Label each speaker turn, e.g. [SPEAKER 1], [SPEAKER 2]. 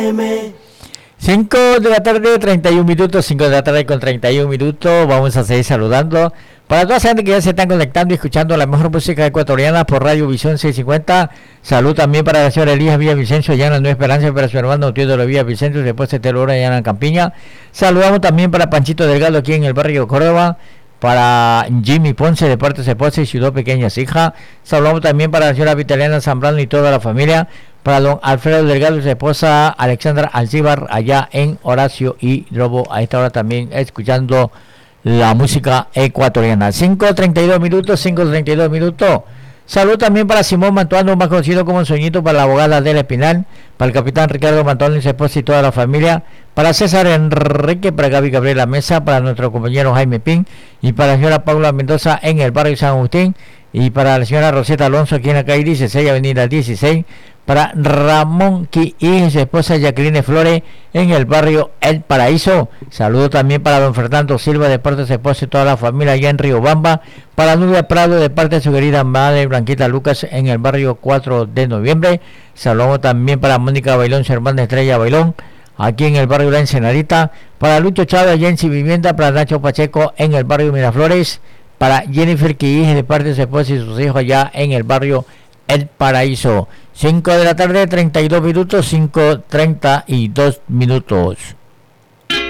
[SPEAKER 1] 5 de la tarde, 31 minutos, 5 de la tarde con 31 minutos. Vamos a seguir saludando para toda la gente que ya se están conectando y escuchando la mejor música ecuatoriana por Radio Visión 650. Salud también para la señora Elías Villavicencio, allá en la Nueva Esperanza, para su hermano Teodoro Villavicencio, después de Telora, allá en la Campiña. Saludamos también para Panchito Delgado, aquí en el barrio Córdoba. Para Jimmy Ponce, de parte de su esposa y sus dos pequeñas hijas. Saludamos también para la señora Vitaliana Zambrano y toda la familia. Para don Alfredo Delgado y su esposa Alexandra Alcíbar, allá en Horacio y Lobo, a esta hora también escuchando la música ecuatoriana. 5:32 minutos, 5:32 minutos. Salud también para Simón Mantuano, más conocido como Soñito, para la abogada Adela Espinal, para el capitán Ricardo Mantuano y su esposa y toda la familia, para César Enrique, para Gaby Gabriela Mesa, para nuestro compañero Jaime Pin, y para la señora Paula Mendoza en el barrio San Agustín, y para la señora Roseta Alonso aquí en la calle 16, avenida 16, para Ramón Qui y su esposa Jacqueline Flores en el barrio El Paraíso. Saludo también para don Fernando Silva de parte de su esposa y toda la familia allá en Riobamba, para Nubia Prado de parte de su querida madre Blanquita Lucas en el barrio 4 de noviembre. Saludos también para Mónica Bailón, su hermana Estrella Bailón, aquí en el barrio La Ensenadita, para Lucho Chávez allá en Vivienda, para Nacho Pacheco en el barrio Miraflores, para Jennifer Quillis de parte de su esposa y sus hijos allá en el barrio El Paraíso. 5 de la tarde, 32 minutos, 5:32 minutos.